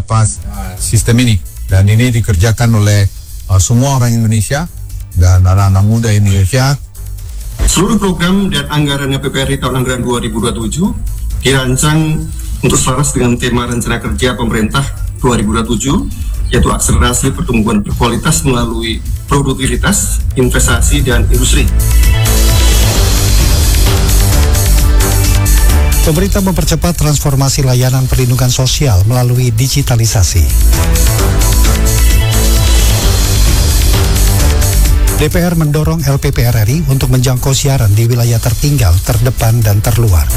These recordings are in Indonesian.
sistem ini, dan ini dikerjakan oleh semua orang Indonesia dan anak-anak muda Indonesia. Seluruh program dan anggaran PPRI tahun anggaran 2027 dirancang untuk selaras dengan tema rencana kerja pemerintah 2027, yaitu akselerasi pertumbuhan berkualitas melalui produktivitas, investasi, dan industri. Pemerintah mempercepat transformasi layanan perlindungan sosial melalui digitalisasi. DPR mendorong LPPR RI untuk menjangkau siaran di wilayah tertinggal, terdepan, dan terluar.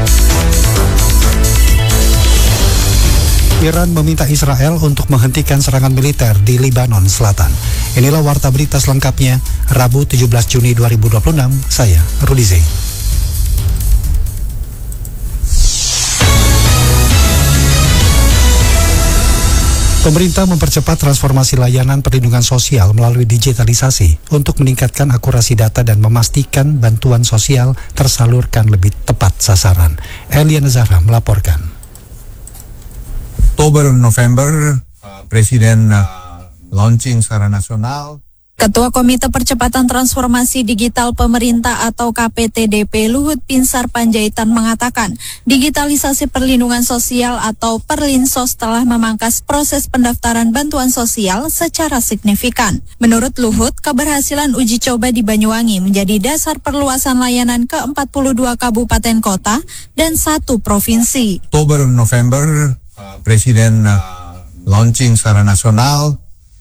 Iran meminta Israel untuk menghentikan serangan militer di Lebanon Selatan. Inilah warta berita selengkapnya, Rabu 17 Juni 2026, saya Rudi Zain. Pemerintah mempercepat transformasi layanan perlindungan sosial melalui digitalisasi untuk meningkatkan akurasi data dan memastikan bantuan sosial tersalurkan lebih tepat sasaran. Eliana Zahra melaporkan. Oktober November Presiden launching secara nasional. Ketua Komite Percepatan Transformasi Digital Pemerintah atau KPTDP Luhut Binsar Panjaitan mengatakan, digitalisasi perlindungan sosial atau Perlinsos telah memangkas proses pendaftaran bantuan sosial secara signifikan. Menurut Luhut, keberhasilan uji coba di Banyuwangi menjadi dasar perluasan layanan ke 42 kabupaten kota dan 1 provinsi. Oktober November Presiden launching secara nasional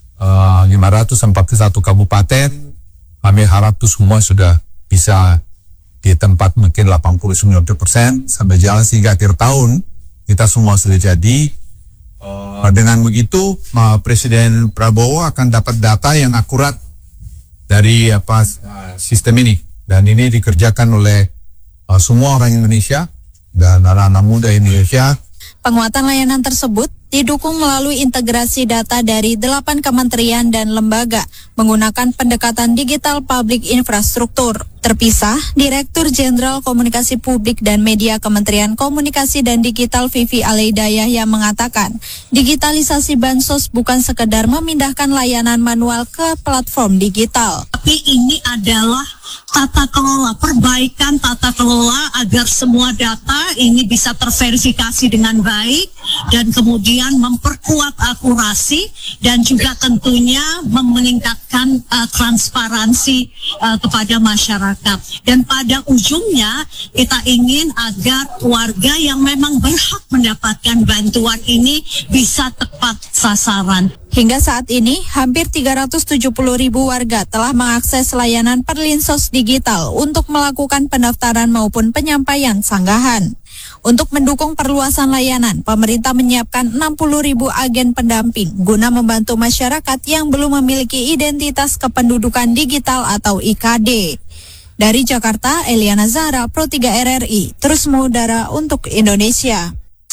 541 kabupaten. Kami harap itu semua sudah bisa di tempat mungkin 89% sampai jalan sehingga akhir tahun kita semua sudah jadi. Dengan begitu Presiden Prabowo akan dapat data yang akurat dari sistem ini, dan ini dikerjakan oleh semua orang Indonesia dan anak-anak muda Indonesia. Penguatan layanan tersebut didukung melalui integrasi data dari 8 kementerian dan lembaga menggunakan pendekatan digital public infrastruktur. Terpisah, Direktur Jenderal Komunikasi Publik dan Media Kementerian Komunikasi dan Digital Vivi Aleidayah yang mengatakan, digitalisasi bansos bukan sekedar memindahkan layanan manual ke platform digital. Tapi ini adalah tata kelola, perbaikan tata kelola agar semua data ini bisa terverifikasi dengan baik dan kemudian memperkuat akurasi dan juga tentunya meningkatkan transparansi kepada masyarakat. Dan pada ujungnya kita ingin agar warga yang memang berhak mendapatkan bantuan ini bisa tepat sasaran. Hingga saat ini, hampir 370.000 warga telah mengakses layanan Perlinsos digital untuk melakukan pendaftaran maupun penyampaian sanggahan. Untuk mendukung perluasan layanan, pemerintah menyiapkan 60.000 agen pendamping guna membantu masyarakat yang belum memiliki identitas kependudukan digital atau IKD. Dari Jakarta, Eliana Zahra, Pro 3 RRI, terus mengudara untuk Indonesia.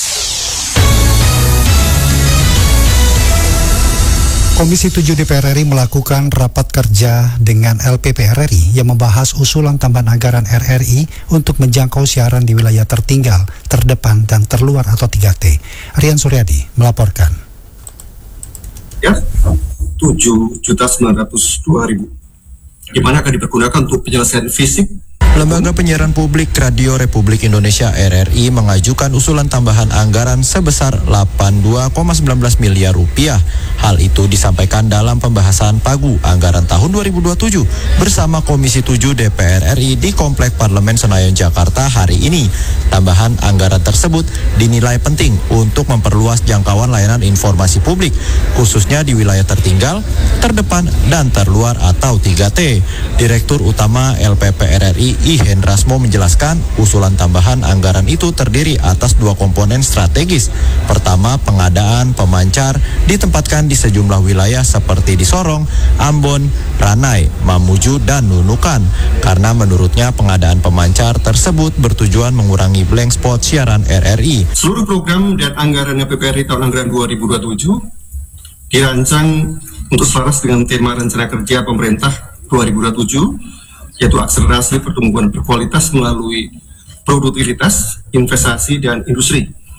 Komisi 7 DPR RI melakukan rapat kerja dengan LPPR RI yang membahas usulan tambahan anggaran RRI untuk menjangkau siaran di wilayah tertinggal, terdepan, dan terluar atau 3T. Rian Suryadi melaporkan. Ya, 7.902.000. Di mana akan dipergunakan untuk penyelesaian fisik. Lembaga Penyiaran Publik Radio Republik Indonesia RRI mengajukan usulan tambahan anggaran sebesar 82,19 miliar rupiah. Hal itu disampaikan dalam pembahasan Pagu Anggaran tahun 2027 bersama Komisi 7 DPR RI di Komplek Parlemen Senayan Jakarta hari ini. Tambahan anggaran tersebut dinilai penting untuk memperluas jangkauan layanan informasi publik, khususnya di wilayah tertinggal, terdepan, dan terluar atau 3T. Direktur Utama LPPR RI I Hendrasmo menjelaskan usulan tambahan anggaran itu terdiri atas 2 komponen strategis. Pertama, pengadaan pemancar ditempatkan di sejumlah wilayah seperti di Sorong, Ambon, Ranai, Mamuju, dan Nunukan. Karena menurutnya pengadaan pemancar tersebut bertujuan mengurangi blank spot siaran RRI. Seluruh program dan anggaran PPRI tahun anggaran 2027 dirancang untuk selaras dengan tema rencana kerja pemerintah 2027, yaitu akselerasi pertumbuhan berkualitas melalui produktivitas, investasi, dan industri.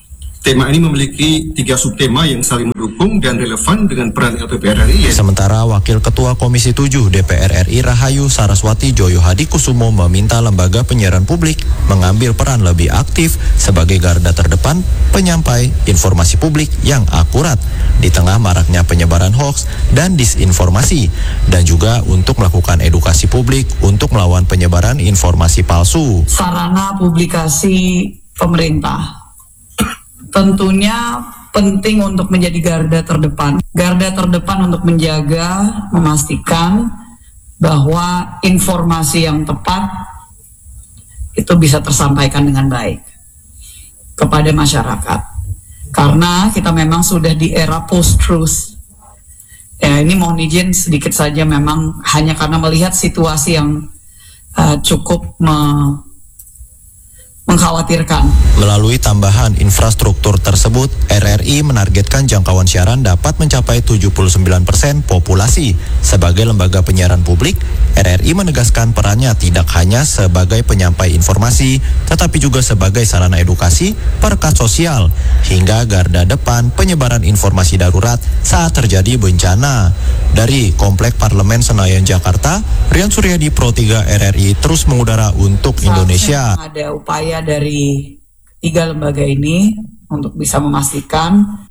Tema ini memiliki 3 subtema yang saling mendukung dan relevan dengan peran LPPR RI. Sementara Wakil Ketua Komisi 7 DPR RI Rahayu Saraswati Joyo Hadikusumo meminta lembaga penyiaran publik mengambil peran lebih aktif sebagai garda terdepan penyampai informasi publik yang akurat di tengah maraknya penyebaran hoaks dan disinformasi, dan juga untuk melakukan edukasi publik untuk melawan penyebaran informasi palsu. Sarana publikasi pemerintah tentunya penting untuk menjadi garda terdepan untuk menjaga, memastikan bahwa informasi yang tepat itu bisa tersampaikan dengan baik kepada masyarakat. Karena kita memang sudah di era post-truth. Ya, ini mohon izin sedikit saja, memang hanya karena melihat situasi yang cukup mengkhawatirkan. Melalui tambahan infrastruktur tersebut, RRI menargetkan jangkauan siaran dapat mencapai 79% populasi. Sebagai lembaga penyiaran publik, RRI menegaskan perannya tidak hanya sebagai penyampai informasi, tetapi juga sebagai sarana edukasi, perekat sosial, hingga garda depan penyebaran informasi darurat saat terjadi bencana. Dari Komplek Parlemen Senayan, Jakarta, Rian Suryadi, Pro 3 RRI terus mengudara untuk Indonesia. Ada upaya dari 3 lembaga ini untuk bisa memastikan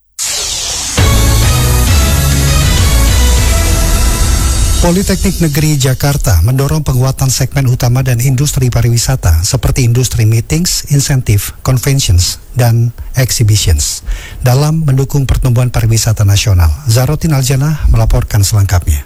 Politeknik Negeri Jakarta mendorong penguatan segmen utama dan industri pariwisata seperti industri meetings, insentif, conventions, dan exhibitions dalam mendukung pertumbuhan pariwisata nasional. Zarotin Aljanah melaporkan selengkapnya.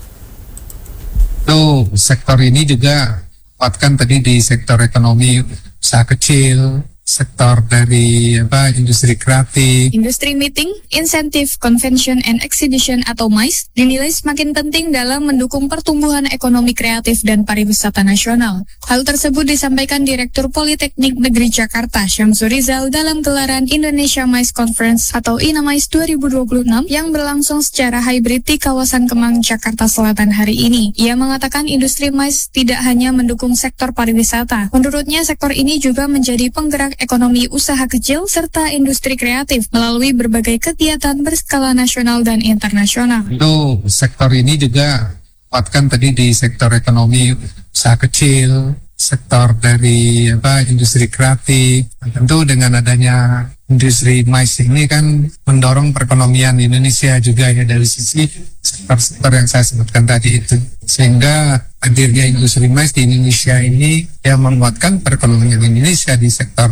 Sektor ini juga kuatkan tadi di sektor ekonomi usaha kecil, sektor dari industri kreatif. Industri meeting, insentif, convention and exhibition atau MICE dinilai semakin penting dalam mendukung pertumbuhan ekonomi kreatif dan pariwisata nasional. Hal tersebut disampaikan Direktur Politeknik Negeri Jakarta, Syamsur Rizal, dalam gelaran Indonesia MICE Conference atau INAMICE 2026 yang berlangsung secara hybrid di kawasan Kemang, Jakarta Selatan hari ini. Ia mengatakan industri MICE tidak hanya mendukung sektor pariwisata. Menurutnya, sektor ini juga menjadi penggerak ekonomi usaha kecil serta industri kreatif melalui berbagai kegiatan berskala nasional dan internasional. Tentu sektor ini juga kuatkan tadi di sektor ekonomi usaha kecil, sektor dari industri kreatif. Tentu dengan adanya industri MICE ini kan mendorong perekonomian Indonesia juga ya dari sisi sektor-sektor yang saya sebutkan tadi itu. Sehingga hadirnya industri MICE di Indonesia ini yang menguatkan perekonomian Indonesia di sektor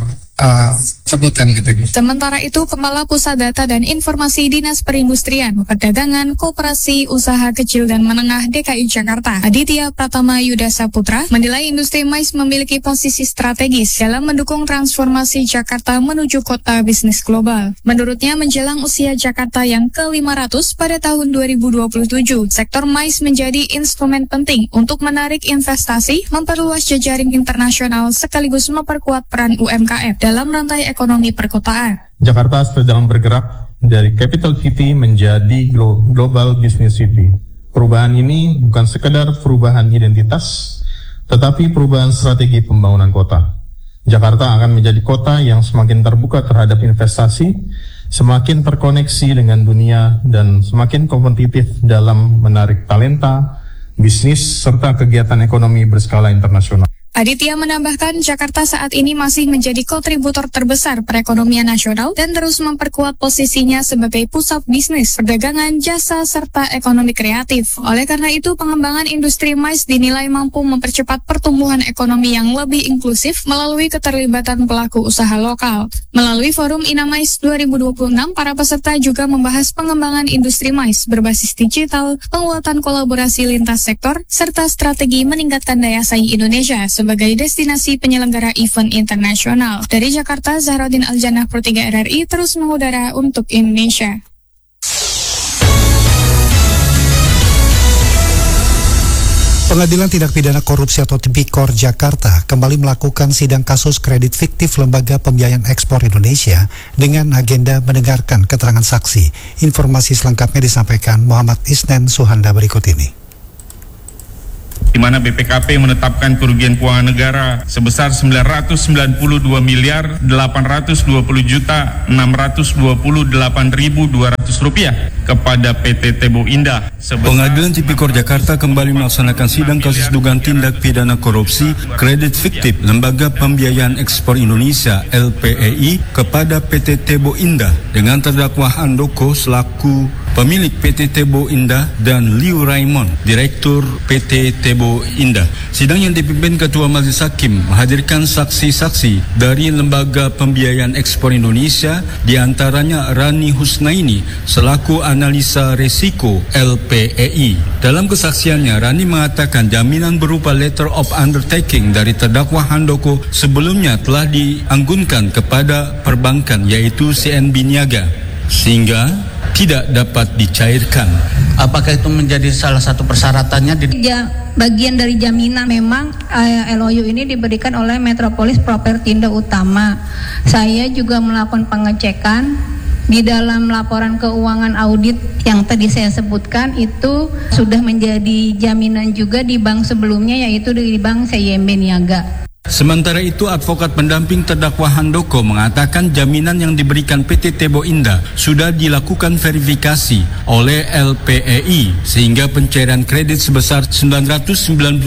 sebutan gitu. Sementara itu, Kepala Pusat Data dan Informasi Dinas Perindustrian, Perdagangan, Koperasi, Usaha Kecil dan Menengah DKI Jakarta, Aditya Pratama Yuda Saputra, menilai industri MICE memiliki posisi strategis dalam mendukung transformasi Jakarta menuju kota bisnis global. Menurutnya, menjelang usia Jakarta yang ke-500 pada tahun 2027, sektor MICE menjadi instrumen penting untuk menarik investasi, memperluas jejaring internasional, sekaligus memperkuat peran UMKM dalam rantai ekonomi perkotaan. Jakarta sedang bergerak dari capital city menjadi global business city. Perubahan ini bukan sekedar perubahan identitas, tetapi perubahan strategi pembangunan kota. Jakarta akan menjadi kota yang semakin terbuka terhadap investasi, semakin terkoneksi dengan dunia, dan semakin kompetitif dalam menarik talenta, bisnis, serta kegiatan ekonomi berskala internasional. Aditya menambahkan Jakarta saat ini masih menjadi kontributor terbesar perekonomian nasional dan terus memperkuat posisinya sebagai pusat bisnis, perdagangan, jasa, serta ekonomi kreatif. Oleh karena itu, pengembangan industri MICE dinilai mampu mempercepat pertumbuhan ekonomi yang lebih inklusif melalui keterlibatan pelaku usaha lokal. Melalui forum INAMICE 2026, para peserta juga membahas pengembangan industri MICE berbasis digital, penguatan kolaborasi lintas sektor, serta strategi meningkatkan daya saing Indonesia sebagai destinasi penyelenggara event internasional. Dari Jakarta, Zahraudin Aljanah, Pro 3 RRI terus mengudara untuk Indonesia. Pengadilan Tindak Pidana Korupsi atau Tipikor Jakarta kembali melakukan sidang kasus kredit fiktif Lembaga Pembiayaan Ekspor Indonesia dengan agenda mendengarkan keterangan saksi. Informasi selengkapnya disampaikan Muhammad Isnen Suhanda berikut ini. di mana BPKP menetapkan kerugian keuangan negara sebesar 992 miliar 820 juta 628.200 rupiah kepada PT Tebo Indah. Pengadilan Tipikor Jakarta kembali melaksanakan sidang kasus dugaan tindak pidana korupsi kredit fiktif Lembaga Pembiayaan Ekspor Indonesia LPEI kepada PT Tebo Indah dengan terdakwa Handoko selaku pemilik PT Tebo Indah dan Liu Raimon, Direktur PT Tebo Indah. Sidang yang dipimpin Ketua Majelis Hakim menghadirkan saksi-saksi dari Lembaga Pembiayaan Ekspor Indonesia, diantaranya Rani Husnaini selaku analisa risiko LPEI. Dalam kesaksiannya, Rani mengatakan jaminan berupa letter of undertaking dari terdakwa Handoko sebelumnya telah dianggunkan kepada perbankan yaitu CNB Niaga, sehingga tidak dapat dicairkan. Apakah itu menjadi salah satu persyaratannya? Bagian dari jaminan memang LOU ini diberikan oleh Metropolis Propertindo Utama. Saya juga melakukan pengecekan di dalam laporan keuangan audit yang tadi saya sebutkan itu sudah menjadi jaminan juga di bank sebelumnya, yaitu di Bank CIMB Niaga. Sementara itu, advokat pendamping terdakwa Handoko mengatakan jaminan yang diberikan PT Tebo Indah sudah dilakukan verifikasi oleh LPEI sehingga pencairan kredit sebesar 992,8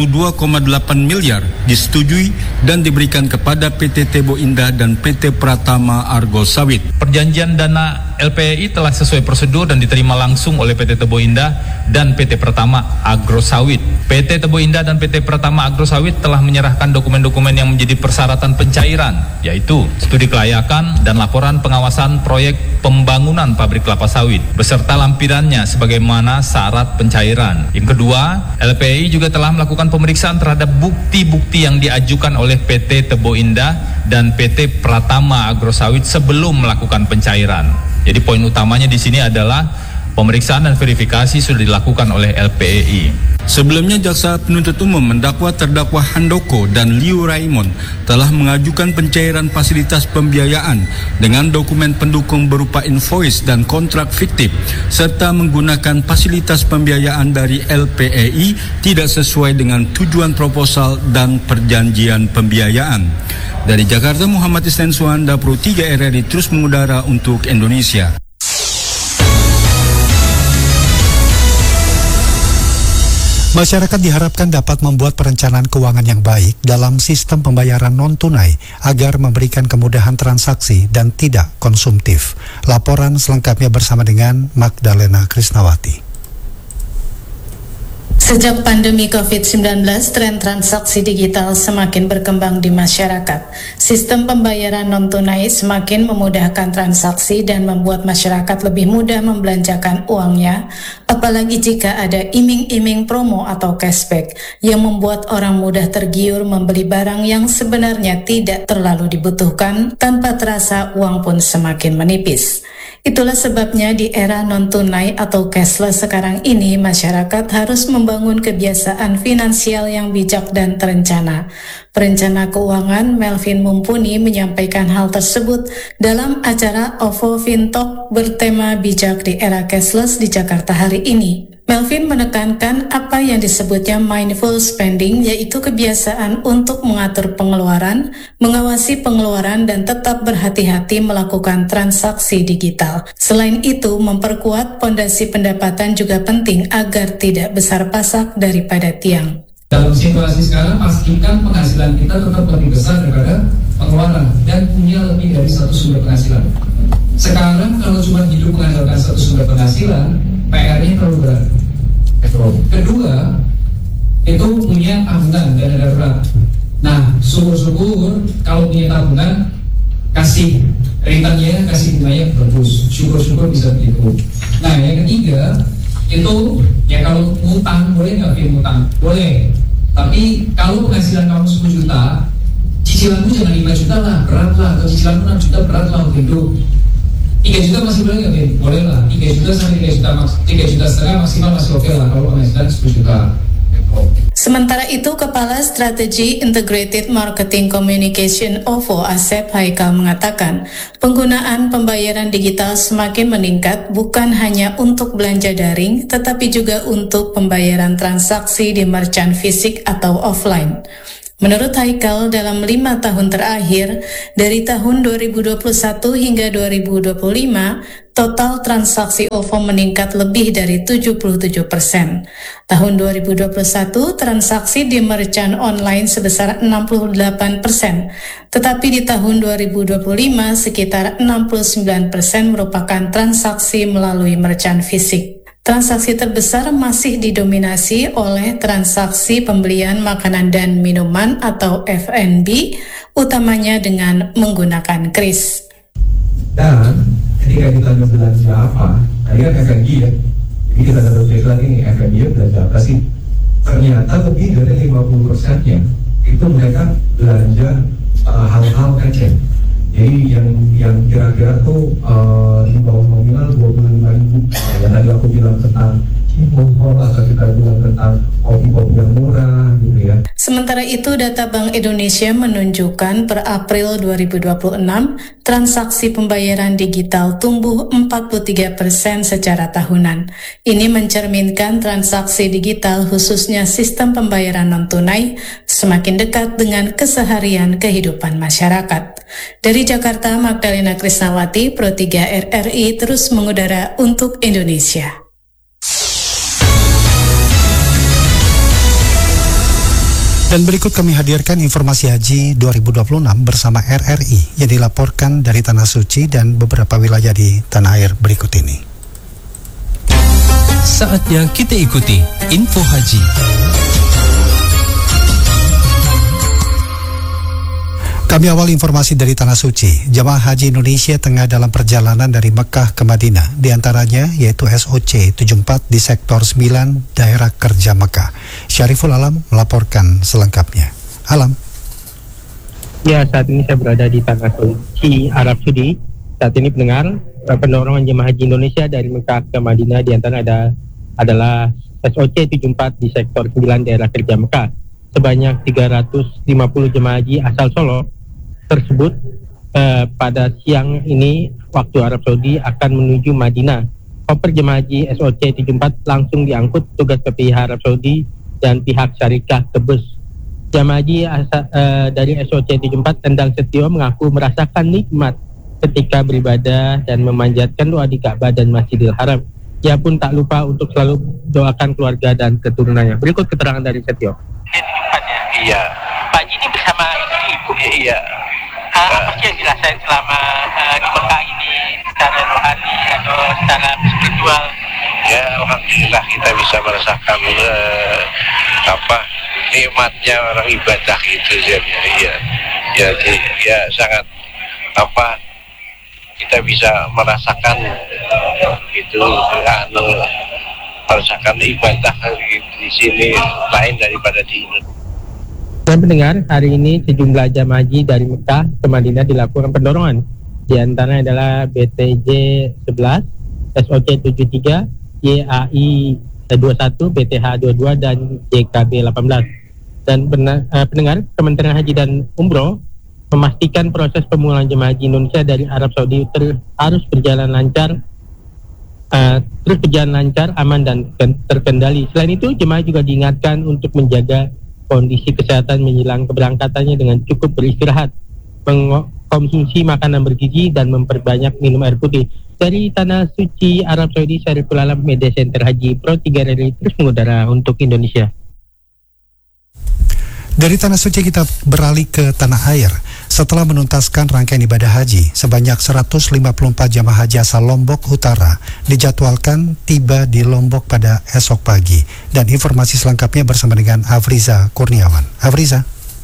miliar disetujui dan diberikan kepada PT Tebo Indah dan PT Pratama Argo Sawit. Perjanjian dana LPEI telah sesuai prosedur dan diterima langsung oleh PT Tebo Indah dan PT Pratama Agro Sawit. PT Tebo Indah dan PT Pratama Agro Sawit telah menyerahkan dokumen-dokumen yang menjadi persyaratan pencairan, yaitu studi kelayakan dan laporan pengawasan proyek pembangunan pabrik kelapa sawit beserta lampirannya sebagaimana syarat pencairan. Yang kedua, LPEI juga telah melakukan pemeriksaan terhadap bukti-bukti yang diajukan oleh PT Tebo Indah dan PT Pratama Agro Sawit sebelum melakukan pencairan. Jadi poin utamanya di sini adalah pemeriksaan dan verifikasi sudah dilakukan oleh LPEI. Sebelumnya, jaksa penuntut umum mendakwa terdakwa Handoko dan Liu Raimon telah mengajukan pencairan fasilitas pembiayaan dengan dokumen pendukung berupa invoice dan kontrak fiktif serta menggunakan fasilitas pembiayaan dari LPEI tidak sesuai dengan tujuan proposal dan perjanjian pembiayaan. Dari Jakarta, Muhammad Isnan Suhanda, Pro 3 RRI terus mengudara untuk Indonesia. Masyarakat diharapkan dapat membuat perencanaan keuangan yang baik dalam sistem pembayaran non-tunai agar memberikan kemudahan transaksi dan tidak konsumtif. Laporan selengkapnya bersama dengan Magdalena Krisnawati. Sejak pandemi COVID-19, tren transaksi digital semakin berkembang di masyarakat. Sistem pembayaran non-tunai semakin memudahkan transaksi dan membuat masyarakat lebih mudah membelanjakan uangnya, apalagi jika ada iming-iming promo atau cashback yang membuat orang mudah tergiur membeli barang yang sebenarnya tidak terlalu dibutuhkan, tanpa terasa uang pun semakin menipis. Itulah sebabnya di era non-tunai atau cashless sekarang ini, masyarakat harus membangun kebiasaan finansial yang bijak dan terencana. Perencana keuangan Melvin Mumpuni menyampaikan hal tersebut dalam acara OVO FinTalk bertema bijak di era cashless di Jakarta hari ini. Melvin menekankan apa yang disebutnya mindful spending, yaitu kebiasaan untuk mengatur pengeluaran, mengawasi pengeluaran, dan tetap berhati-hati melakukan transaksi digital. Selain itu, memperkuat pondasi pendapatan juga penting agar tidak besar pasak daripada tiang. Dalam situasi sekarang, pastikan penghasilan kita tetap lebih besar daripada pengeluaran dan punya lebih dari satu sumber penghasilan. Sekarang kalau cuma hidup mengandalkan satu sumber penghasilan, PR-nya terlalu berat. Kedua, itu punya tabungan dana darurat. Nah, syukur-syukur kalau punya tabungan, kasih returnnya, kasih bunganya bagus. Syukur-syukur bisa begitu. Nah, yang ketiga, itu ya kalau ngutang, boleh nggak ngutang? Boleh. Tapi kalau penghasilan kamu 10 juta, cicilanmu jangan 5 juta lah, berat lah. Atau cicilanmu 6 juta, berat lah untuk hidup. 3 juta masih boleh nggak, Bin? Boleh lah. 3 juta sampai 3 juta setengah maksimal masih oke lah kalau penghasilan 10 juta. Sementara itu, Kepala Strategi Integrated Marketing Communication OVO Asep Haikal mengatakan, penggunaan pembayaran digital semakin meningkat bukan hanya untuk belanja daring, tetapi juga untuk pembayaran transaksi di merchant fisik atau offline. Menurut Haikal, dalam 5 tahun terakhir, dari tahun 2021 hingga 2025, total transaksi OVO meningkat lebih dari 77%. Tahun 2021, transaksi di merchant online sebesar 68%, tetapi di tahun 2025 sekitar 69% merupakan transaksi melalui merchant fisik. Transaksi terbesar masih didominasi oleh transaksi pembelian makanan dan minuman atau F&B, utamanya dengan menggunakan kris. Dan ketika kita belanja apa, tadi kan F&B ya, jadi kita dapat cek lagi nih F&B belanja apa sih? Ternyata lebih dari 50%-nya itu mereka belanja hal-hal kecil. Jadi yang kira-kira tuh di bawah nominal 25.000. Yang tadi aku bilang tentang Cimol atau kita bilang tentang kopi-kopi yang murah gitu ya. Sementara itu, data Bank Indonesia menunjukkan per April 2026, transaksi pembayaran digital tumbuh 43% secara tahunan. Ini mencerminkan transaksi digital khususnya sistem pembayaran non-tunai semakin dekat dengan keseharian kehidupan masyarakat. Dari Jakarta, Magdalena Krisnawati, Pro 3 RRI terus mengudara untuk Indonesia. Dan berikut kami hadirkan informasi haji 2026 bersama RRI yang dilaporkan dari Tanah Suci dan beberapa wilayah di tanah air berikut ini. Saatnya kita ikuti info haji. Kami awal informasi dari Tanah Suci. Jemaah Haji Indonesia tengah dalam perjalanan dari Mekah ke Madinah, diantaranya yaitu SOC 74 di Sektor 9 Daerah Kerja Mekah. Syariful Alam melaporkan selengkapnya. Alam. Ya, saat ini saya berada di Tanah Suci, Arab Saudi. Saat ini pendengar, pendonongan jemaah Haji Indonesia dari Mekah ke Madinah diantaranya adalah SOC 74 di Sektor 9 Daerah Kerja Mekah. Sebanyak 350 jemaah haji asal Solo tersebut pada siang ini waktu Arab Saudi akan menuju Madinah. Koper jemaah haji SOC 74 langsung diangkut tugas PPIH Arab Saudi dan pihak syarikah ke bus. Jemaah haji dari SOC 74 Endang Setio mengaku merasakan nikmat ketika beribadah dan memanjatkan doa di Ka'bah dan Masjidil Haram. Ia pun tak lupa untuk selalu doakan keluarga dan keturunannya. Berikut keterangan dari Setio. Iya. Pak Haji ini bersama ibu. Iya. Apa sih yang dirasain selama di Mekah ini secara rohani atau secara spiritual? Ya, alhamdulillah kita bisa merasakan nikmatnya orang ibadah itu ya. Ya sangat kita bisa merasakan itu merasakan ibadah di sini lain daripada di Indonesia. Dan pendengar, hari ini sejumlah jamaah haji dari Mekah ke Madinah dilakukan pendorongan. Di antaranya adalah BTJ 11, SOC 73, YAI 21, BTH 22, dan JKB 18. Dan pendengar, Kementerian Haji dan Umroh memastikan proses pemulangan jemaah haji Indonesia dari Arab Saudi harus berjalan lancar, aman dan terkendali. Selain itu, jemaah juga diingatkan untuk menjaga kondisi kesehatan menjelang keberangkatannya dengan cukup beristirahat, mengkonsumsi makanan bergizi, dan memperbanyak minum air putih. Dari Tanah Suci, Arab Saudi, Syariful Alam, Media Center Haji Pro 3 RRI terus mengudara untuk Indonesia. Dari Tanah Suci kita beralih ke tanah air. Setelah menuntaskan rangkaian ibadah haji, sebanyak 154 jamaah haji asal Lombok Utara dijadwalkan tiba di Lombok pada esok pagi. Dan informasi selengkapnya bersama dengan Afriza Kurniawan. Afriza.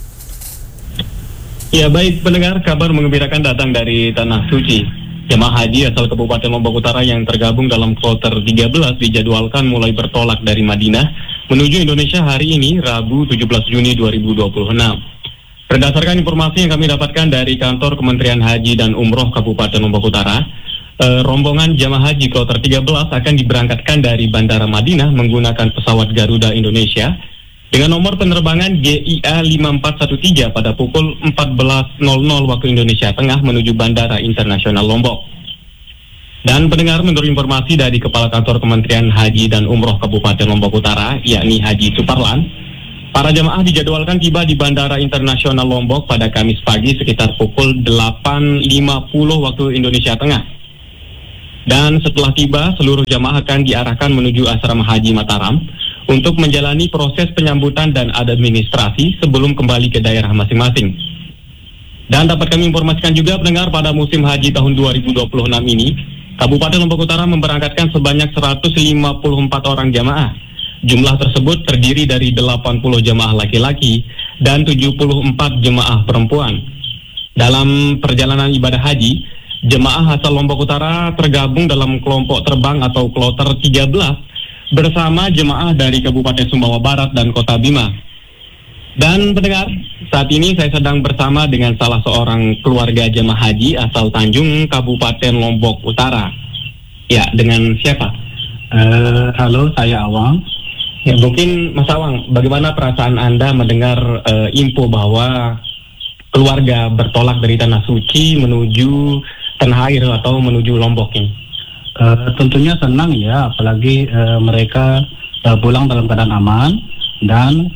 Ya baik pendengar, kabar menggembirakan datang dari Tanah Suci. Jemaah haji asal Kabupaten Lombok Utara yang tergabung dalam kloter 13 dijadwalkan mulai bertolak dari Madinah menuju Indonesia hari ini, Rabu 17 Juni 2026. Berdasarkan informasi yang kami dapatkan dari kantor Kementerian Haji dan Umroh Kabupaten Lombok Utara, rombongan jamaah haji kloter 13 akan diberangkatkan dari Bandara Madinah menggunakan pesawat Garuda Indonesia dengan nomor penerbangan GIA 5413 pada pukul 14.00 waktu Indonesia Tengah menuju Bandara Internasional Lombok. Dan pendengar, menurut informasi dari Kepala Kantor Kementerian Haji dan Umroh Kabupaten Lombok Utara, yakni Haji Suparlan, para jemaah dijadwalkan tiba di Bandara Internasional Lombok pada Kamis pagi sekitar pukul 8.50 waktu Indonesia Tengah. Dan setelah tiba, seluruh jemaah akan diarahkan menuju Asrama Haji Mataram untuk menjalani proses penyambutan dan administrasi sebelum kembali ke daerah masing-masing. Dan dapat kami informasikan juga pendengar, pada musim haji tahun 2026 ini, Kabupaten Lombok Utara memberangkatkan sebanyak 154 orang jamaah. Jumlah tersebut terdiri dari 80 jamaah laki-laki dan 74 jemaah perempuan. Dalam perjalanan ibadah haji, jemaah asal Lombok Utara tergabung dalam kelompok terbang atau kloter 13 bersama jemaah dari Kabupaten Sumbawa Barat dan Kota Bima. Dan pendengar, saat ini saya sedang bersama dengan salah seorang keluarga jemaah haji asal Tanjung, Kabupaten Lombok Utara. Ya, dengan siapa? Halo, saya Awang. Ya, mungkin Mas Awang, bagaimana perasaan Anda mendengar info bahwa keluarga bertolak dari Tanah Suci menuju Tanah Air atau menuju Lombok ini? Tentunya senang ya, apalagi mereka pulang dalam keadaan aman dan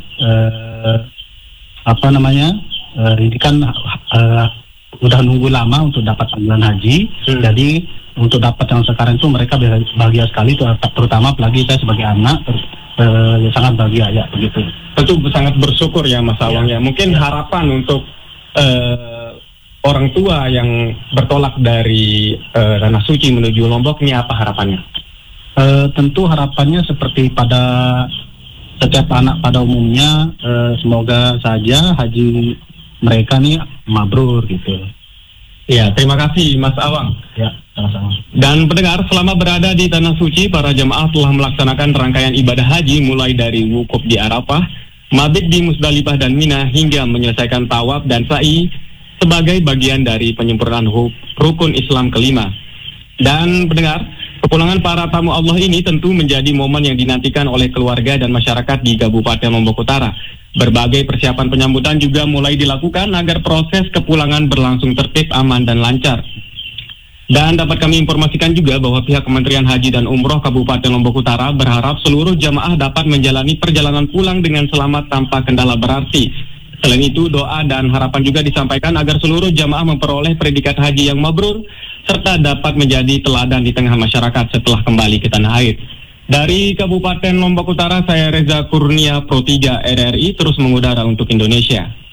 ini kan udah nunggu lama untuk dapat panggilan haji. Jadi untuk dapat yang sekarang itu mereka bahagia sekali, terutama apalagi saya sebagai anak sangat bahagia ya begitu. Tentu sangat bersyukur ya Mas Awang ya. Mungkin harapan untuk orang tua yang bertolak dari Tanah Suci menuju Lombok ini apa harapannya? Tentu harapannya seperti pada setiap anak pada umumnya, semoga saja haji mereka nih mabrur gitu. Ya, terima kasih Mas Awang. Ya, sama-sama. Dan pendengar, selama berada di Tanah Suci, para jemaah telah melaksanakan rangkaian ibadah haji mulai dari wukuf di Arafah, mabit di Musdalifah dan Mina hingga menyelesaikan tawaf dan sa'i sebagai bagian dari penyempurnaan rukun Islam kelima. Dan pendengar, kepulangan para tamu Allah ini tentu menjadi momen yang dinantikan oleh keluarga dan masyarakat di Kabupaten Lombok Utara. Berbagai persiapan penyambutan juga mulai dilakukan agar proses kepulangan berlangsung tertib, aman, dan lancar. Dan dapat kami informasikan juga bahwa pihak Kementerian Haji dan Umroh Kabupaten Lombok Utara berharap seluruh jamaah dapat menjalani perjalanan pulang dengan selamat tanpa kendala berarti. Selain itu, doa dan harapan juga disampaikan agar seluruh jamaah memperoleh predikat haji yang mabrur serta dapat menjadi teladan di tengah masyarakat setelah kembali ke tanah air. Dari Kabupaten Lombok Utara, saya Reza Kurnia, Pro 3 RRI, terus mengudara untuk Indonesia.